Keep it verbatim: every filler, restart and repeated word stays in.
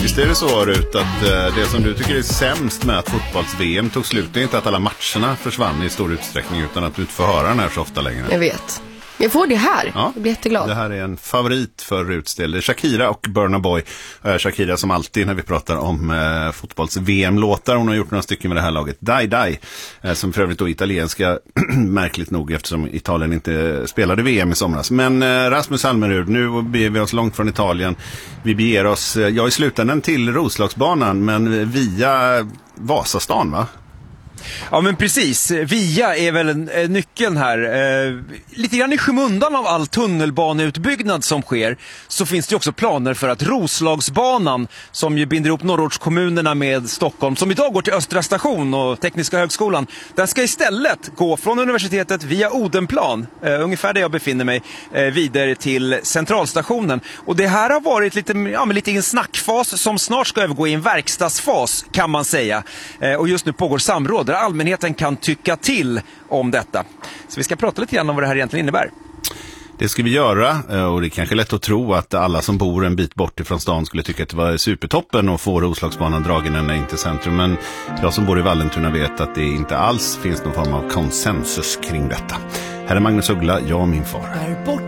Visst är det så, Rut, att det som du tycker är sämst med att fotbolls-V M tog slut, det är inte att alla matcherna försvann i stor utsträckning, utan att du inte får höra den här så ofta längre. Jag vet. Jag får det här. Ja, jag blir jätteglad. Det här är en favorit för Ruts del. Shakira och Burna Boy. Uh, Shakira som alltid när vi pratar om uh, fotbolls-V M-låtar. Hon har gjort några stycken med det här laget. Dai Dai. Uh, som för övrigt då italienska. Märkligt nog eftersom Italien inte spelade V M i somras. Men uh, Rasmus Almerud, nu beger vi oss långt från Italien. Vi beger oss, uh, ja i slutändan till Roslagsbanan, men via Vasastan, va? Ja, men precis. Via är väl eh, nyckeln här. Eh, lite grann i skymundan av all tunnelbaneutbyggnad som sker så finns det också planer för att Roslagsbanan, som ju binder ihop norrortskommunerna med Stockholm, som idag går till Östra station och Tekniska högskolan, den ska istället gå från universitetet via Odenplan, eh, ungefär där jag befinner mig, eh, vidare till centralstationen. Och det här har varit lite, ja, men lite i en snackfas som snart ska övergå i en verkstadsfas, kan man säga. Eh, och just nu pågår samråd där allmänheten kan tycka till om detta. Så vi ska prata lite grann om vad det här egentligen innebär. Det ska vi göra, och det är kanske lätt att tro att alla som bor en bit bort ifrån stan skulle tycka att det var supertoppen att få Roslagsbanan dragen ända in till centrum. Men jag som bor i Vallentuna vet att det inte alls finns någon form av konsensus kring detta. Här är Magnus Uggla, jag och min far.